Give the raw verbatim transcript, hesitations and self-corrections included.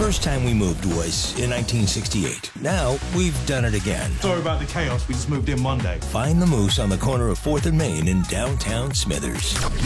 first time we moved was in nineteen sixty-eight. Now, we've done it again. Sorry about the chaos. We just moved in Monday. Find the Moose on the corner of fourth and Main in downtown Smithers.